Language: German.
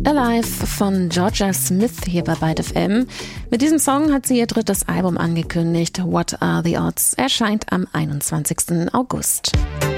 Alive von Georgia Smith hier bei Byte FM. Mit diesem Song hat sie ihr drittes Album angekündigt. What Are the Odds erscheint am 21. August.